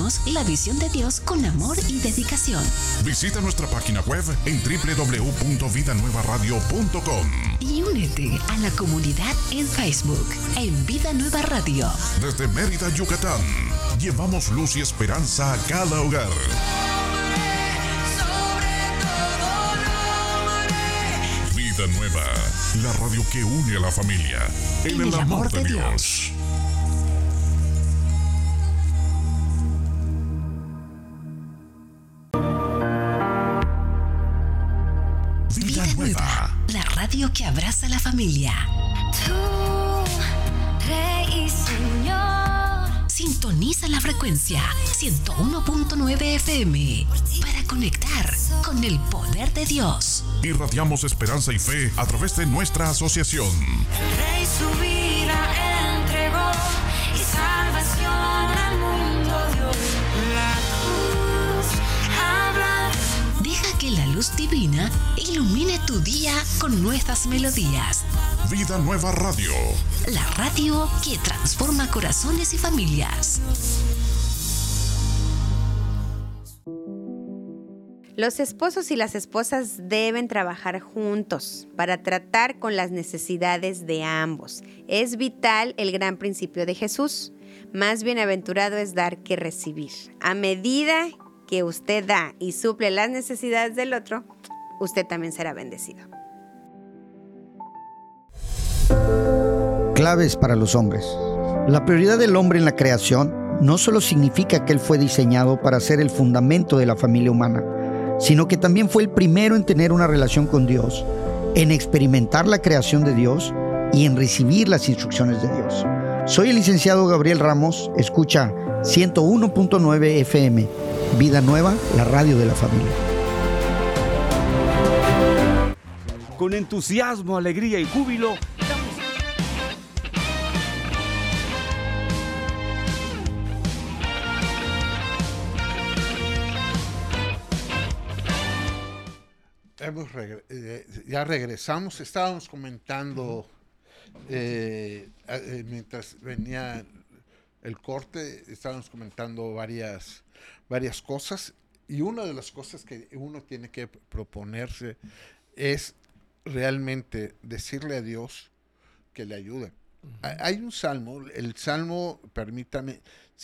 Compartimos la visión de Dios con amor y dedicación. Visita nuestra página web en www.vidanuevaradio.com Y únete a la comunidad en Facebook, en Vida Nueva Radio. Desde Mérida, Yucatán, llevamos luz y esperanza a cada hogar. Vida Nueva, la radio que une a la familia en el amor de Dios. Vida Nueva, la radio que abraza a la familia. Tú, Rey y Señor. Sintoniza la frecuencia 101.9 FM para conectar con el poder de Dios. Irradiamos esperanza y fe a través de nuestra asociación. El Rey su vida entregó y salvación al mundo dio. La cruz habla. Deja que la luz divina ilumine tu día con nuestras melodías. Vida Nueva Radio, la radio que transforma corazones y familias. Los esposos y las esposas deben trabajar juntos para tratar con las necesidades de ambos. Es vital el gran principio de Jesús. Más bienaventurado es dar que recibir. A medida que usted da y suple las necesidades del otro, usted también será bendecido. Claves para los hombres. La prioridad del hombre en la creación no solo significa que él fue diseñado para ser el fundamento de la familia humana, sino que también fue el primero en tener una relación con Dios, en experimentar la creación de Dios y en recibir las instrucciones de Dios. Soy el licenciado Gabriel Ramos, escucha 101.9 FM, Vida Nueva, la radio de la familia. Con entusiasmo, alegría y júbilo, ya regresamos. Estábamos comentando mientras venía el corte, estábamos comentando varias cosas, y una de las cosas que uno tiene que proponerse es realmente decirle a Dios que le ayude. Hay un salmo, el salmo, permítame,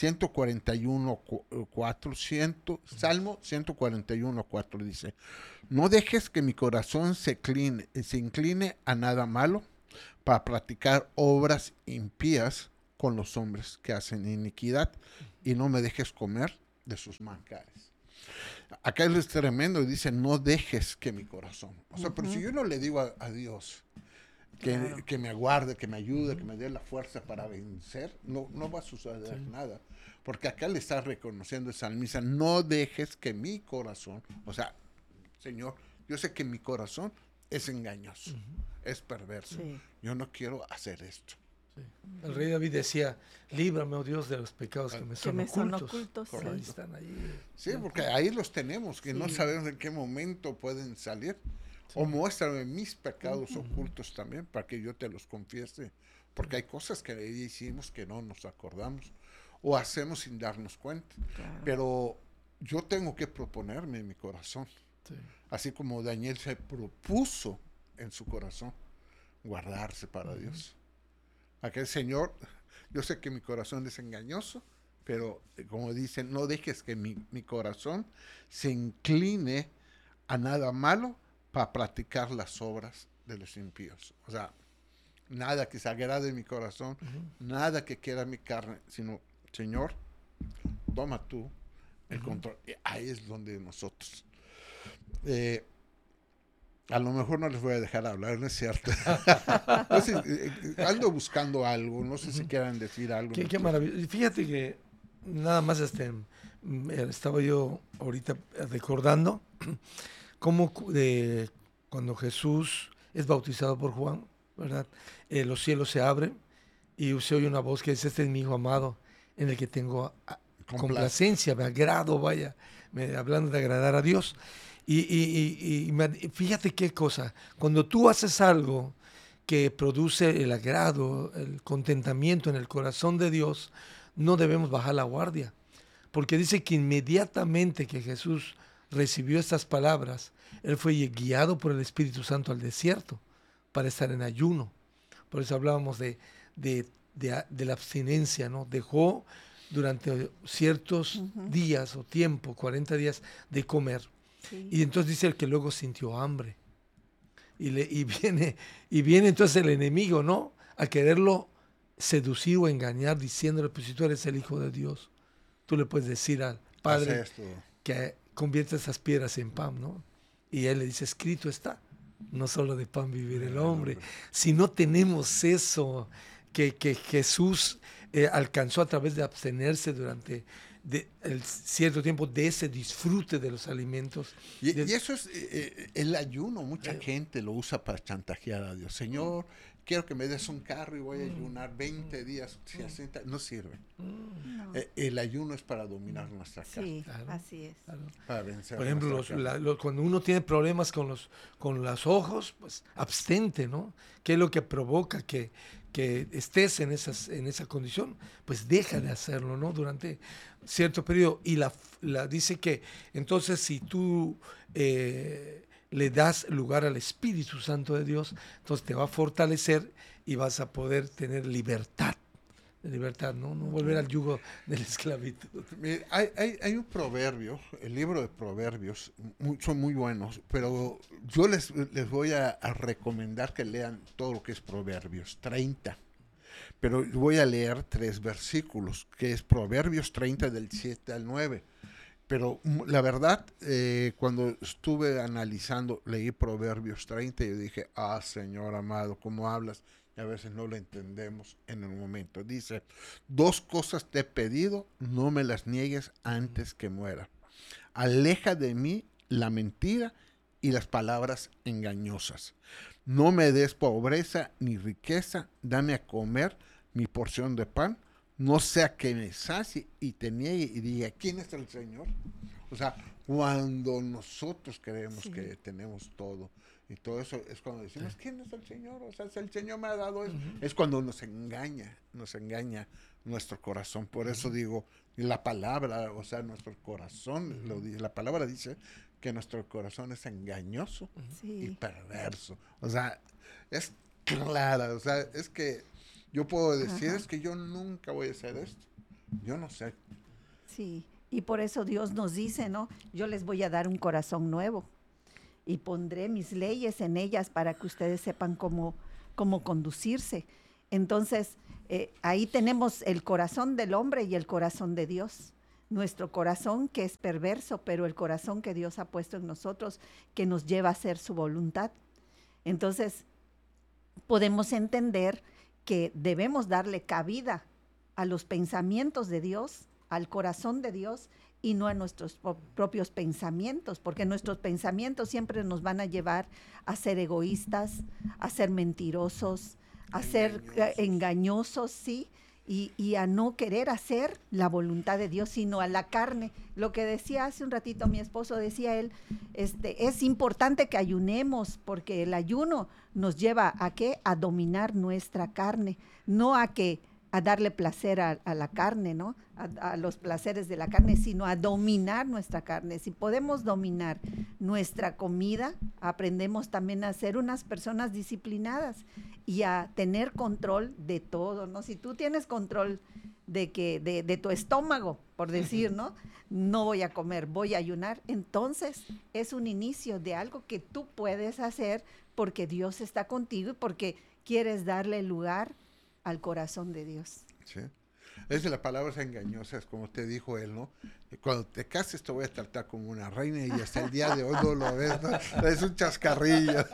141:4, Salmo 141:4 dice: no dejes que mi corazón se incline a nada malo para practicar obras impías con los hombres que hacen iniquidad, y no me dejes comer de sus manjares. Acá es tremendo, dice: no dejes que mi corazón. O sea, pero si yo no le digo a Dios que me aguarde, que me ayude, que me dé la fuerza para vencer, no va a suceder nada. Porque acá le está reconociendo el salmista: no dejes que mi corazón, o sea, Señor, yo sé que mi corazón es engañoso, es perverso. Sí. Yo no quiero hacer esto. Sí. El rey David decía: líbrame, oh Dios, de los pecados que me son ocultos. Sí. Ahí están ahí. Sí, porque ahí los tenemos, que no sabemos en qué momento pueden salir. Sí. O muéstrame mis pecados ocultos también, para que yo te los confiese. Porque hay cosas que hicimos que no nos acordamos, o hacemos sin darnos cuenta. Claro. Pero yo tengo que proponerme en mi corazón. Sí. Así como Daniel se propuso en su corazón guardarse para Dios. Aquel Señor, yo sé que mi corazón es engañoso, pero como dicen, no dejes que mi corazón se incline a nada malo para practicar las obras de los impíos. O sea, nada que se agrade mi corazón, nada que quiera mi carne, sino, Señor, toma tú el control. Y ahí es donde nosotros... a lo mejor no les voy a dejar hablar, ¿no es cierto? No sé, ando buscando algo, no sé si quieran decir algo. Qué maravilla. Fíjate que nada más estaba yo ahorita recordando cómo cuando Jesús es bautizado por Juan, ¿verdad? Los cielos se abren y se oye una voz que dice: este es mi hijo amado, en el que tengo complacencia, me agrado, vaya, hablando de agradar a Dios. Y fíjate qué cosa, cuando tú haces algo que produce el agrado, el contentamiento en el corazón de Dios, no debemos bajar la guardia, porque dice que inmediatamente que Jesús recibió estas palabras, él fue guiado por el Espíritu Santo al desierto para estar en ayuno. Por eso hablábamos de la abstinencia, ¿no? Dejó durante ciertos días o tiempo, 40 días, de comer. Sí. Y entonces dice el que luego sintió hambre. Y viene entonces el enemigo, ¿no? A quererlo seducir o engañar, diciéndole, pues si tú eres el Hijo de Dios, tú le puedes decir al Padre que convierta esas piedras en pan, ¿no? Y él le dice, escrito está, no solo de pan vivir el hombre. Si no tenemos eso que Jesús alcanzó a través de abstenerse durante el cierto tiempo de ese disfrute de los alimentos. Y eso es el ayuno. Mucha gente lo usa para chantajear a Dios. Señor, quiero que me des un carro y voy a ayunar 20 días, 60, no sirve. No. El ayuno es para dominar nuestra carne. Sí, Claro. así es. Claro. Para vencer Por ejemplo, nuestra carne. cuando uno tiene problemas con los ojos, pues abstente, ¿no? ¿Qué es lo que provoca que estés en esa condición? Pues deja de hacerlo, ¿no? Durante cierto periodo. Y dice que entonces si tú le das lugar al Espíritu Santo de Dios, entonces te va a fortalecer y vas a poder tener libertad, ¿no? No volver al yugo de la esclavitud. Mire, hay un proverbio, el libro de Proverbios, son muy buenos, pero yo les voy a recomendar que lean todo lo que es Proverbios 30. Pero voy a leer 3 versículos, que es Proverbios 30 del 7 al 9. Pero la verdad, cuando estuve analizando, leí Proverbios 30 y yo dije, Señor amado, ¿cómo hablas? Y a veces no lo entendemos en el momento. Dice, 2 cosas te he pedido, no me las niegues antes que muera. Aleja de mí la mentira y las palabras engañosas. No me des pobreza ni riqueza, dame a comer mi porción de pan. No sea que me sacie y te niegue y diga, ¿quién es el Señor? O sea, cuando nosotros creemos que tenemos todo, y todo eso es cuando decimos, ¿quién es el Señor? O sea, si el Señor me ha dado eso, es cuando nos engaña nuestro corazón. Por eso digo, la palabra, o sea, nuestro corazón, la palabra dice que nuestro corazón es engañoso y perverso. O sea, es clara, o sea, es que yo puedo decir, es que yo nunca voy a hacer esto. Yo no sé. Sí, y por eso Dios nos dice, ¿no? Yo les voy a dar un corazón nuevo y pondré mis leyes en ellas para que ustedes sepan cómo conducirse. Entonces, ahí tenemos el corazón del hombre y el corazón de Dios. Nuestro corazón que es perverso, pero el corazón que Dios ha puesto en nosotros, que nos lleva a hacer su voluntad. Entonces, podemos entender que debemos darle cabida a los pensamientos de Dios, al corazón de Dios, y no a nuestros propios pensamientos, porque nuestros pensamientos siempre nos van a llevar a ser egoístas, a ser mentirosos, a ser engañosos, sí, y a no querer hacer la voluntad de Dios, sino a la carne. Lo que decía hace un ratito mi esposo, decía él, es importante que ayunemos, porque el ayuno nos lleva ¿a qué? A dominar nuestra carne, no a darle placer a la carne, ¿no? A los placeres de la carne, sino a dominar nuestra carne. Si podemos dominar nuestra comida, aprendemos también a ser unas personas disciplinadas y a tener control de todo, ¿no? Si tú tienes control de tu estómago, por decir, ¿no? No voy a comer, voy a ayunar, entonces es un inicio de algo que tú puedes hacer porque Dios está contigo y porque quieres darle lugar al corazón de Dios. Sí. Es la palabra es engañosa, es como te dijo él, ¿no? Cuando te cases te voy a tratar como una reina y hasta el día de hoy no lo ves, ¿no? Es un chascarrillo.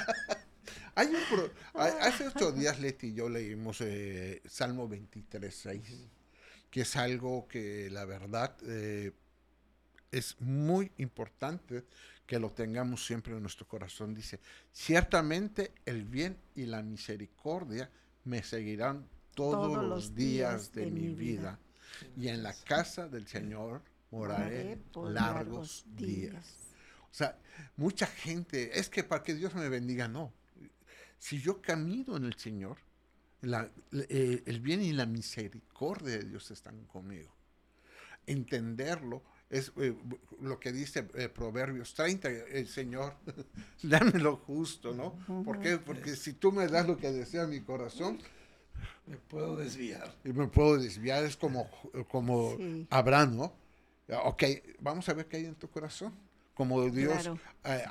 Hace 8 días Leti y yo leímos Salmo 23:6, que es algo que la verdad es muy importante que lo tengamos siempre en nuestro corazón. Dice, ciertamente el bien y la misericordia me seguirán todos los días de mi vida, y en la casa del Señor moraré por largos días. O sea, mucha gente, es que para que Dios me bendiga, no. Si yo camino en el Señor, el bien y la misericordia de Dios están conmigo. entenderlo. Es lo que dice Proverbios 30, el Señor, dame lo justo, ¿no? ¿Por qué? Porque si tú me das lo que desea mi corazón, Me puedo desviar. y me puedo desviar. Es como Sí. Abraham, ¿no? Ok, vamos a ver qué hay en tu corazón. Como Dios Claro.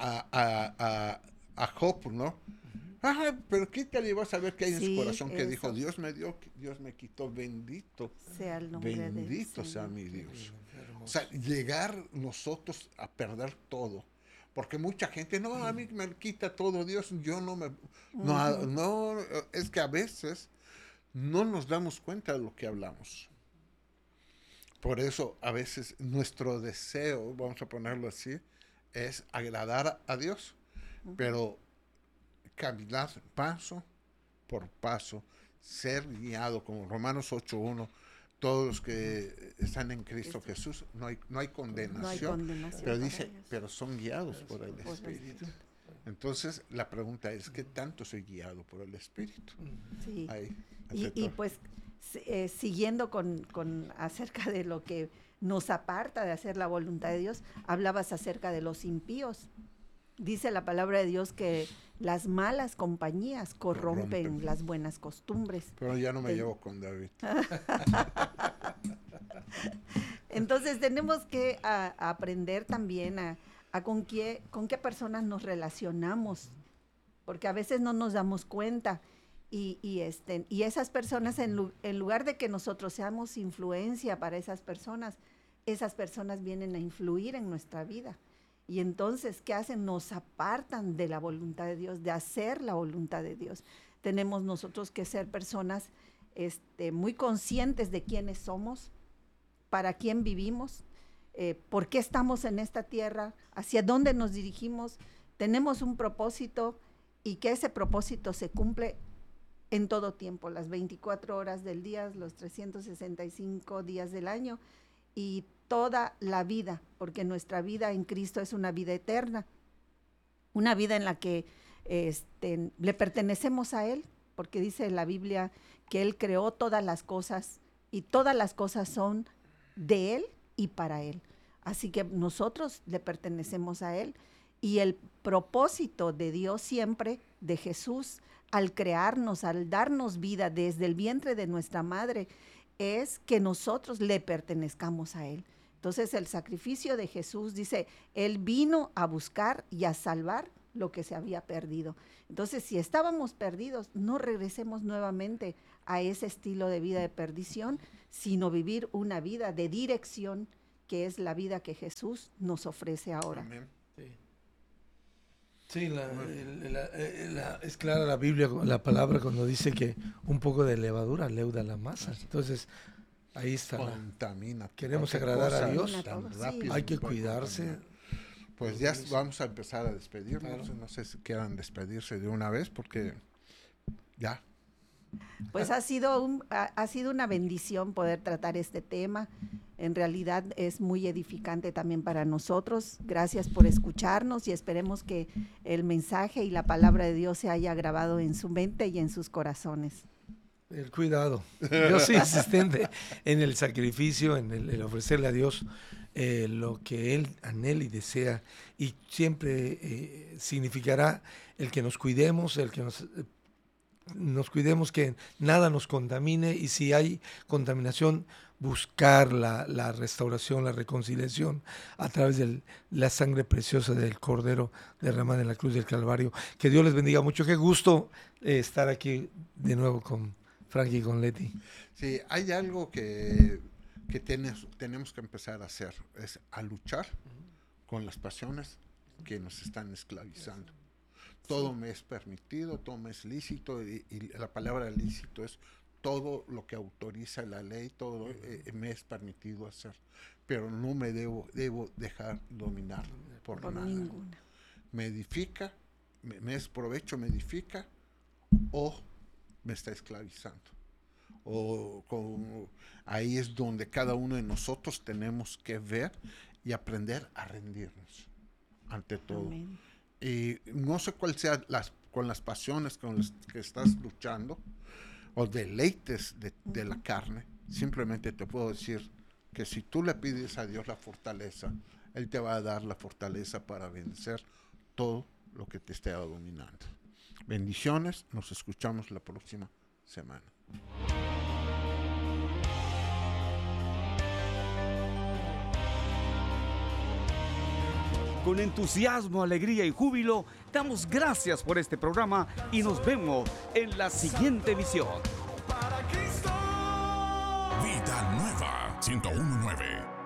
a Job, ¿no? Ajá, pero quítale y vas a ver qué hay en su Sí, corazón. Que eso. dijo, Dios me dio, Dios me quitó, bendito. Sea el nombre del Bendito sea Señor. mi Dios. O sea, llegar nosotros a perder todo. Porque mucha gente, no, a mí me quita todo Dios, yo no me... No, es que a veces no nos damos cuenta de lo que hablamos. Por eso a veces nuestro deseo, vamos a ponerlo así, es agradar a Dios. Pero caminar paso por paso, ser guiado, como Romanos 8:1, todos los que están en Cristo Jesús, no hay condenación. No hay condenación Pero para dice, ellos. pero son guiados por el Por el Espíritu. Entonces, la pregunta es, ¿qué tanto soy guiado por el Espíritu? Sí. Ahí, Y acepto. pues siguiendo con acerca de lo que nos aparta de hacer la voluntad de Dios, hablabas acerca de los impíos. Dice la palabra de Dios que las malas compañías corrompen Corrompen. las buenas costumbres. Pero ya no me el- llevo con David. Entonces tenemos que aprender también a con qué personas nos relacionamos, porque a veces no nos damos cuenta y esas personas en lugar de que nosotros seamos influencia para esas personas vienen a influir en nuestra vida. Y entonces, ¿qué hacen? Nos apartan de la voluntad de Dios, de hacer la voluntad de Dios. Tenemos nosotros que ser personas muy conscientes de quiénes somos, para quién vivimos, por qué estamos en esta tierra, hacia dónde nos dirigimos. Tenemos un propósito y que ese propósito se cumple en todo tiempo, las 24 horas del día, los 365 días del año y toda la vida, porque nuestra vida en Cristo es una vida eterna, una vida en la que le pertenecemos a Él, porque dice la Biblia que Él creó todas las cosas y todas las cosas son de Él y para Él. Así que nosotros le pertenecemos a Él y el propósito de Dios siempre, de Jesús, al crearnos, al darnos vida desde el vientre de nuestra madre, es que nosotros le pertenezcamos a Él. Entonces el sacrificio de Jesús dice, Él vino a buscar y a salvar lo que se había perdido. Entonces, si estábamos perdidos, no regresemos nuevamente a ese estilo de vida de perdición, sino vivir una vida de dirección, que es la vida que Jesús nos ofrece ahora. Amén. Sí, es clara la Biblia, la palabra cuando dice que un poco de levadura leuda la masa. Entonces, ahí está. Contamina. Queremos Cualquier agradar a cosa Dios. tan Sí. rápido Hay que nos puede cuidarse. contaminar. Pues ya vamos a empezar a despedirnos. Claro. No sé si quieran despedirse de una vez porque ya. Pues ha sido una bendición poder tratar este tema. En realidad es muy edificante también para nosotros. Gracias por escucharnos y esperemos que el mensaje y la palabra de Dios se haya grabado en su mente y en sus corazones. El cuidado. Yo soy insistente en el sacrificio, en el ofrecerle a Dios lo que Él anhela y desea. Y siempre significará el que nos cuidemos, el que nos cuidemos, que nada nos contamine, y si hay contaminación, buscar la restauración, la reconciliación a través de la sangre preciosa del Cordero derramada en la cruz del Calvario. Que Dios les bendiga mucho. Qué gusto estar aquí de nuevo con Frankie y con Leti. Sí, hay algo que tenemos que empezar a hacer, es a luchar con las pasiones que nos están esclavizando. Todo me es permitido, todo me es lícito, y la palabra lícito es todo lo que autoriza la ley, todo me es permitido hacer, pero no me debo dejar dominar por nada. Ninguna. Me edifica, me es provecho, me edifica, o me está esclavizando. Ahí es donde cada uno de nosotros tenemos que ver y aprender a rendirnos ante todo. Amén. Y no sé cuál sea con las pasiones con las que estás luchando o deleites de la carne. Simplemente te puedo decir que si tú le pides a Dios la fortaleza, Él te va a dar la fortaleza para vencer todo lo que te esté dominando. Bendiciones, nos escuchamos la próxima semana. Con entusiasmo, alegría y júbilo, damos gracias por este programa y nos vemos en la siguiente emisión. Vida Nueva 101.9